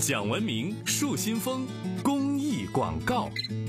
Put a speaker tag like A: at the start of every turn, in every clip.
A: 讲文明树新风公益广告。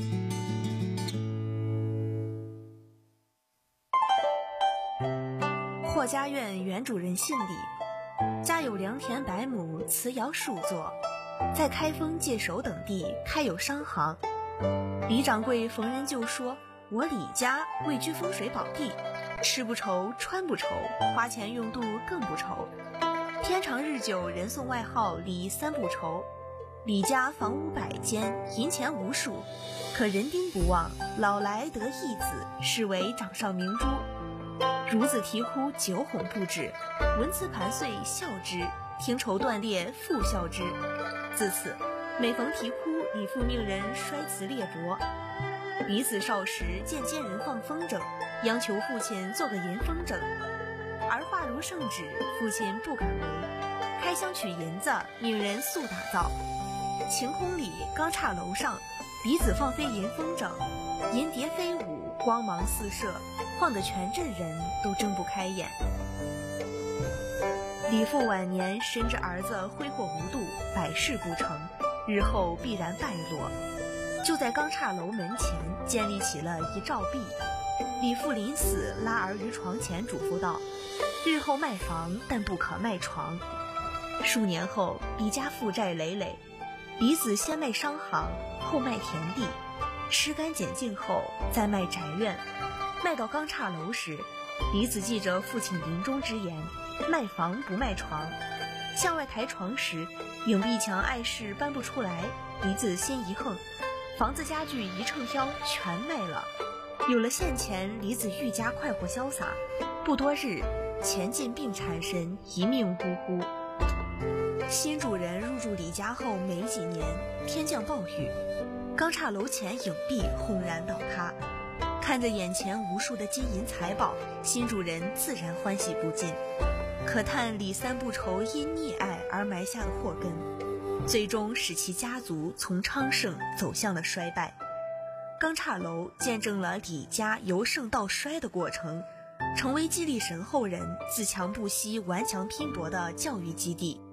B: 霍家院原主人姓李，家有良田100亩，瓷窑数座，在开封、界首等地开有商行。李掌柜逢人就说：“我李家位居风水宝地，吃不愁，穿不愁，花钱用度更不愁。天长日久，人送外号李三不愁。”李家房屋100间，银钱无数，可人丁不旺，老来得一子，视为掌上明珠。孺子啼哭，酒哄不止，文辞盘碎笑之，听绸断裂复笑之。自此，每逢啼哭，李父命人摔瓷裂帛。李子少时见奸人放风筝，央求父亲做个银风筝，儿化如圣旨，父亲不敢违，开箱取银子，命人速打造。晴空里，钢叉楼上，李子放飞银风筝，银蝶飞舞，光芒四射，晃得全镇人都睁不开眼。李父晚年深知儿子挥霍无度，百事不成，日后必然败落，就在钢叉楼门前建立起了一照壁。李父临死拉儿于床前，嘱咐道：“日后卖房，但不可卖床。”数年后，李家负债累累，李子先卖商行，后卖田地，吃干减净后再卖宅院。卖到钢叉楼时，李子记着父亲临终之言，卖房不卖床。向外抬床时，影壁墙碍事搬不出来，李子心一横，房子家具一秤挑全卖了。有了现钱，李子愈加快活潇洒，不多日，钱尽病缠身，一命呜呼。新主人入住李家后没几年，天降暴雨，钢叉楼前影壁轰然倒塌。看着眼前无数的金银财宝，新主人自然欢喜不尽。可叹李三不愁因溺爱而埋下的祸根，最终使其家族从昌盛走向了衰败。钢叉楼见证了李家由盛到衰的过程，成为激励神后人自强不息、顽强拼搏的教育基地。